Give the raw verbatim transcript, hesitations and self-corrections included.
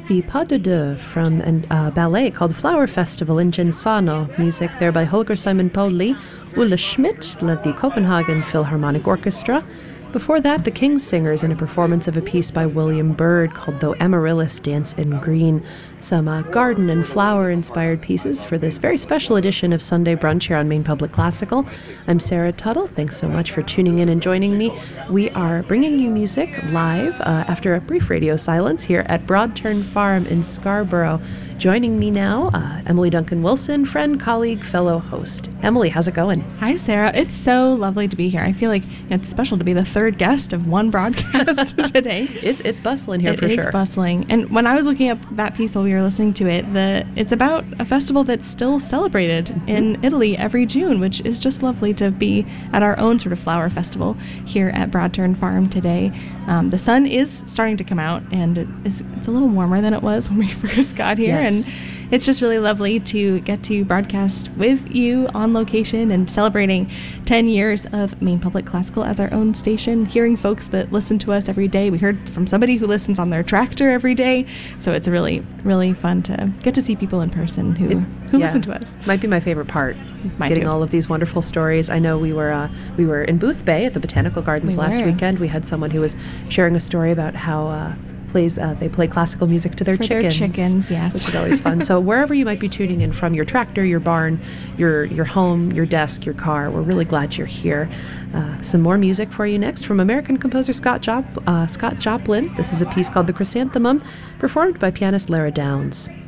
The Pas de Deux from a uh, ballet called Flower Festival in Genzano. Music there by Holger Simon Pauli. Ulla Schmidt led the Copenhagen Philharmonic Orchestra. Before that, the King's Singers in a performance of a piece by William Byrd called Though Amaryllis Dance in Green. Some uh, garden and flower-inspired pieces for this very special edition of Sunday Brunch here on Maine Public Classical. I'm Sarah Tuttle. Thanks so much for tuning in and joining me. We are bringing you music live uh, after a brief radio silence here at Broadturn Farm in Scarborough. Joining me now, uh, Emily Duncan Wilson, friend, colleague, fellow host. Emily, how's it going? Hi, Sarah. It's so lovely to be here. I feel like it's special to be the third guest of one broadcast today. It's it's bustling here it for sure. It is bustling. And when I was looking up that piece while we were listening to it, the it's about a festival that's still celebrated mm-hmm. in Italy every June, which is just lovely to be at our own sort of flower festival here at Broadturn Farm today. Um, the sun is starting to come out, and it is, it's a little warmer than it was when we first got here. Yes. And it's just really lovely to get to broadcast with you on location and celebrating ten years of Maine Public Classical as our own station, hearing folks that listen to us every day. We heard from somebody who listens on their tractor every day, so it's really, really fun to get to see people in person who, it, who yeah, listen to us. Might be my favorite part, Mine getting too. all of these wonderful stories. I know we were uh, we were in Booth Bay at the Botanical Gardens we last were. weekend. We had someone who was sharing a story about how uh, plays uh, they play classical music to their For chickens. their chickens, yes. Which is always fun. So wherever you might be tuning in from, your tractor, your barn, your your home, your desk, your car, we're really glad you're here. Uh, some more music for you next from American composer Scott, Jop- uh, Scott Joplin. This is a piece called The Chrysanthemum, performed by pianist Lara Downs.